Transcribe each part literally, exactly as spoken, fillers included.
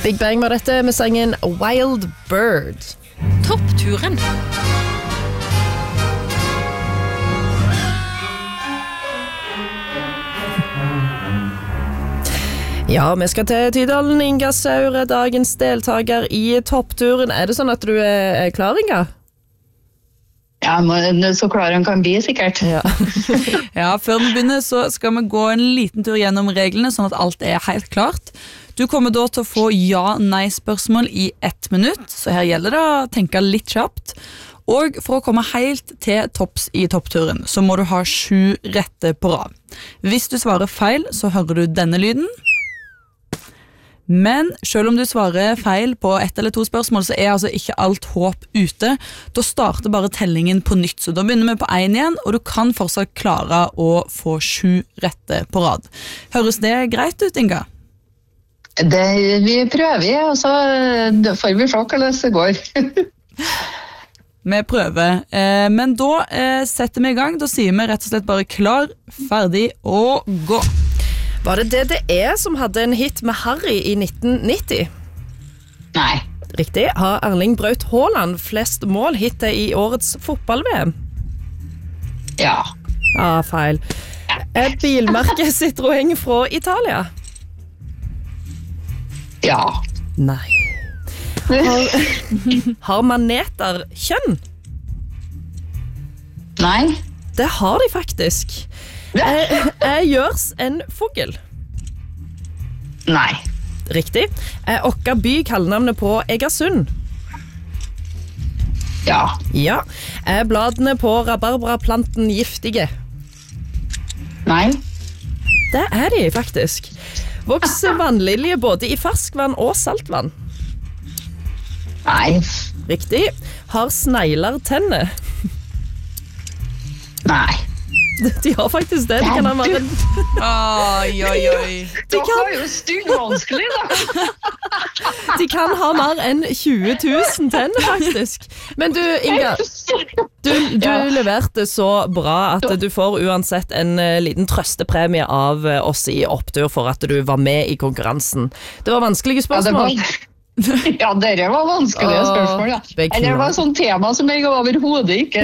Big Bang var dette med sangen Wild Bird. Toppturen. Ja, vi skal til Tydalen. Inga Saure, dagens deltaker i toppturen. Er det sånn at du er klar, Inga? Ja, så klar han kan bli, sikkert. Ja. Ja, før vi begynner så skal vi gå en liten tur gjennom reglene, sånn at alt er helt klart. Du kommer da til å få ja-nei-spørsmål i ett minutt, så her gjelder det å tenke litt kjapt. Og for å komme helt til topps i toppturen, så må du ha sju rette på rad. Hvis du svarer feil, så hører du denne lyden. Men selv om du svarer feil på ett eller to spørsmål, så er altså ikke alt håp ute. Da starter bare tellingen på nytt, så da begynner vi på en igjen, og du kan fortsatt klare å få sju rette på rad. Høres det greit ut, Inga? Det, vi prøver, og så får vi se hvordan det går. Vi prøver, eh, men da eh, setter vi i gang. Da sier vi rett og slett bare klar, ferdig og gå. Var det D D E som hadde en hit med Harry i nitten nitti? Nei. Riktig. Har Erling Braut Haaland flest mål hittet i årets fotball-V M? Ja. Ah, feil. Er bilmerket Citroën fra Italia? Ja. Nei. Har, har maneter kjønn? Nei. Det har de faktisk. Er, er gjørs en fugl? Nei. Riktig. Er Okka by kallenavnet på Egersund? Ja. Ja. Er bladene på rabarbraplanten giftige? Nei. Det er de faktisk. Vokser vannlilje både i ferskvann og saltvann? Nei. Riktig. Har snegler tenner? Nei. De har faktisk det. De kan ha mer enn Oi, oi, oi. Det var jo stund vanskelig, da. De kan ha mer enn tjue tusen tenner, faktisk. Men du, Inga, du, du Ja. leverte så bra at du får uansett en eh, liten trøstepremie av eh, oss i Opptur for at du var med i konkurransen. Det var vanskelige Ja, det spørsmål. var... Ja, dere var vanskelige Åh, spørsmål, ja. beklager. Eller det var sånn tema som jeg overhodet ikke...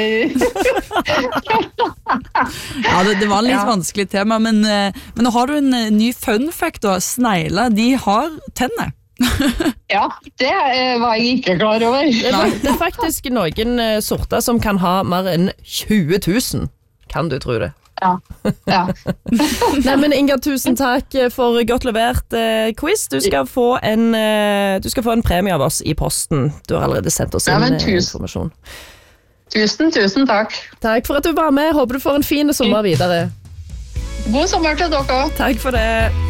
Ja, det, det var en litt Ja. vanskelig tema, men, eh, men nå har du en eh, ny fun fact da. Snegler, de har tenner. Ja, det eh, var jeg ikke klar over. Det er, det er faktisk noen eh, sorter som kan ha mer enn tjue tusen. Kan du tro det? Ja, ja. Nei, men Inga, tusen takk for godt levert eh, quiz. Du skal, få en, eh, du skal få en premie av oss i posten. Du har allerede sendt oss Ja, inn men eh, tusen- informasjon. Tusen, tusen takk. Takk for at du var med. Håper du får en fin sommer videre. God sommer til dere. Takk for det.